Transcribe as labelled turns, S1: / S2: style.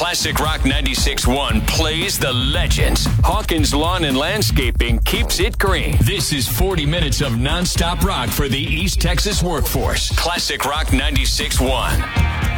S1: Classic Rock 96.1 plays the legends. Hawkins Lawn and Landscaping keeps it green. This is 40 minutes of nonstop rock for the East Texas workforce. Classic Rock 96.1.